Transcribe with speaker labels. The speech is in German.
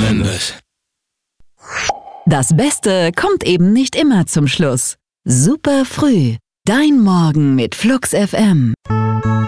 Speaker 1: Mendes.
Speaker 2: Das Beste kommt eben nicht immer zum Schluss. Super früh. Dein Morgen mit Flux FM.